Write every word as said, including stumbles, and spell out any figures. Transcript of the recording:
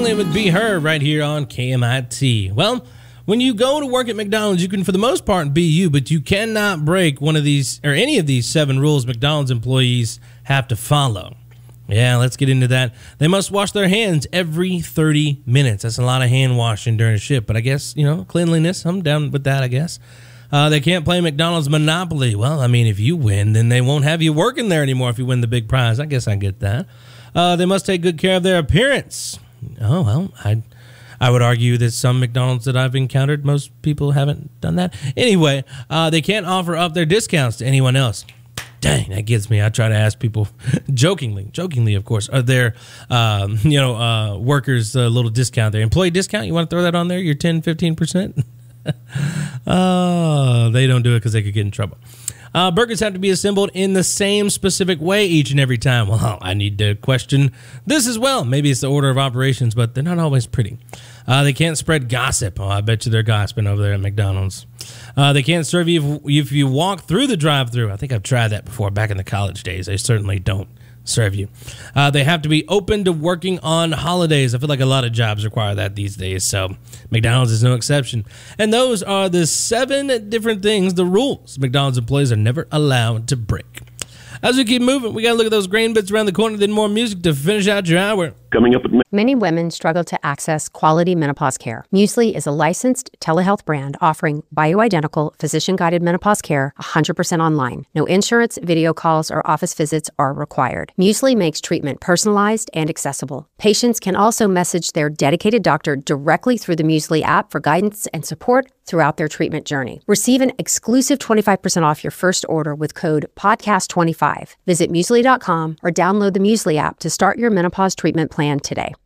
Jungling with Be Her right here on K M I T. Well, when you go to work at McDonald's, you can, for the most part, be you, but you cannot break one of these or any of these seven rules McDonald's employees have to follow. Yeah, let's get into that. They must wash their hands every thirty minutes. That's a lot of hand washing during a shift, but I guess, you know, cleanliness, I'm down with that, I guess. Uh, they can't play McDonald's Monopoly. Well, I mean, if you win, then they won't have you working there anymore if you win the big prize. I guess I get that. Uh, they must take good care of their appearance. Oh, well, I I would argue that some McDonald's that I've encountered, most people haven't done that. Anyway, uh, they can't offer up their discounts to anyone else. Dang, that gets me. I try to ask people jokingly, jokingly, of course, are there, um, you know, uh, workers a little discount there? Employee discount, you want to throw that on there? Your ten, fifteen percent? Oh, they don't do it because they could get in trouble. Uh, burgers have to be assembled in the same specific way each and every time. Well, I need to question this as well. Maybe it's the order of operations, but they're not always pretty. Uh, they can't spread gossip. Oh, I bet you they're gossiping over there at McDonald's. Uh, they can't serve you if, if you walk through the drive-thru. I think I've tried that before back in the college days. They certainly don't serve you. Uh, they have to be open to working on holidays. I feel like a lot of jobs require that these days, so McDonald's is no exception. And those are the seven different things, the rules McDonald's employees are never allowed to break. As we keep moving, we got to look at those grain bits around the corner, then more music to finish out your hour. Coming up at Many women struggle to access quality menopause care. Muesli is a licensed telehealth brand offering bioidentical, physician-guided menopause care one hundred percent online. No insurance, video calls, or office visits are required. Muesli makes treatment personalized and accessible. Patients can also message their dedicated doctor directly through the Muesli app for guidance and support throughout their treatment journey. Receive an exclusive twenty-five percent off your first order with code podcast twenty-five. Visit muesli dot com or download the Muesli app to start your menopause treatment plan today.